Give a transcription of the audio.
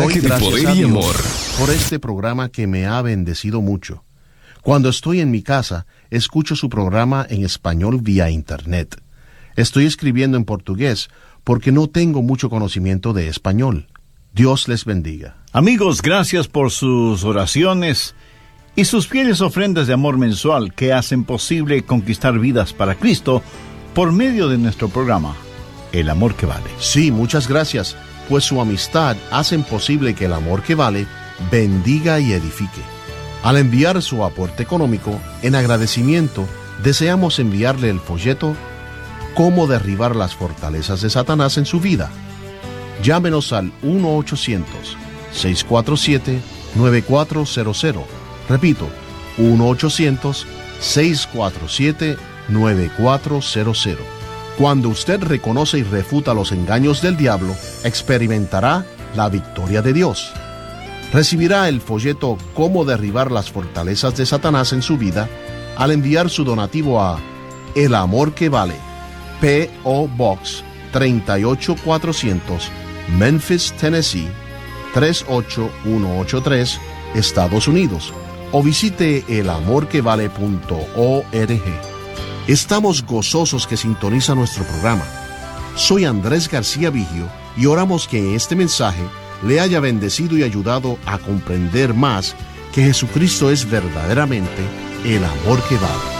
mensaje de poder y amor por este programa que me ha bendecido mucho. Cuando estoy en mi casa, escucho su programa en español vía internet. Estoy escribiendo en portugués porque no tengo mucho conocimiento de español. Dios les bendiga. Amigos, gracias por sus oraciones y sus fieles ofrendas de amor mensual que hacen posible conquistar vidas para Cristo por medio de nuestro programa, El Amor que Vale. Sí, muchas gracias, pues su amistad hacen posible que el amor que vale bendiga y edifique. Al enviar su aporte económico, en agradecimiento, deseamos enviarle el folleto Cómo derribar las fortalezas de Satanás en su vida. Llámenos al 1-800-647-9400. Repito, 1-800-647-9400. Cuando usted reconoce y refuta los engaños del diablo, experimentará la victoria de Dios. Recibirá el folleto Cómo derribar las fortalezas de Satanás en su vida al enviar su donativo a El Amor que Vale, P.O. Box 38400, Memphis, Tennessee 38183, Estados Unidos, o visite elamorquevale.org. Estamos gozosos que sintoniza nuestro programa. Soy Andrés García Vigio y oramos que este mensaje le haya bendecido y ayudado a comprender más que Jesucristo es verdaderamente el amor que vale.